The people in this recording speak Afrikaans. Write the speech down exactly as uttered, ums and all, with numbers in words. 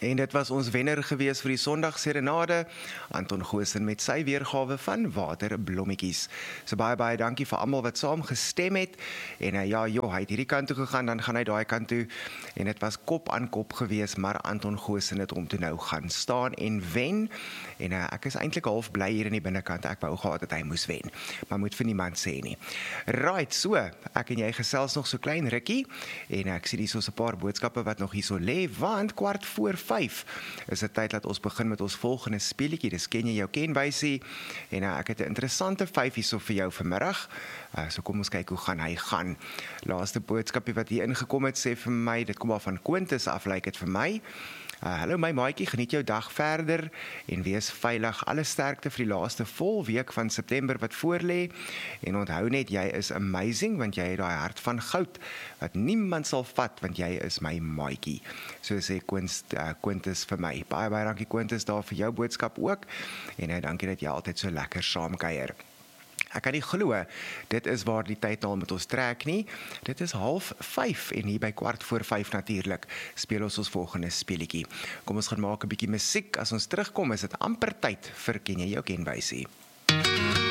En dit was ons wenner gewees vir die Sondag Serenade, Anton Goosen met sy weergawe van Waterblommetjies. So baie baie dankie vir almal wat saam gestem het. En uh, ja, joh, hy het hierdie kant toe gegaan, dan gaan hy daai kant toe. En dit was kop aan kop gewees, maar Anton Goosen het om toe nou gaan staan en wen. En uh, ek is eintlik half bly hier in die binnekant. Ek wou gehad dat hy moes wen, maar moet vir niemand sê nie. Right, so, ek en jy gesels nog so klein rukkie. En uh, ek sien hier so 'n paar boodskappe wat nog hier so lê, want kwart voor vyf is dit tyd dat ons begin met ons volgende speletjie. Dis ken jy jou kenwysie. En uh, ek het 'n interessante vyf hierso vir jou vanmiddag. Uh, so kom ons kyk hoe gaan hy gaan. Laaste boodskapie wat hier ingekom het sê vir my, dit kom al van Quintus af, lyk dit vir my. Uh, hallo my maatjie, geniet jou dag verder en wees veilig. Alle sterkte vir die laaste vol week van September wat voorlê. En onthou net, jy is amazing, want jy het daai hart van goud wat niemand sal vat, want jy is my maatjie. So sê Quintus, uh, Quintus vir my. Baie baie dankie Quintus daar vir jou boodskap ook. En uh, dankie dat jy altyd so lekker saamkuier. Ek kan nie glo, dit is waar die tyd al met ons trek nie. Dit is half vyf en hier by kwart voor vyf natuurlik speel ons ons volgende speletjie. Kom ons gaan maak 'n bietjie musiek. As ons terugkom is dit amper tyd vir ken jy jou kenwysie.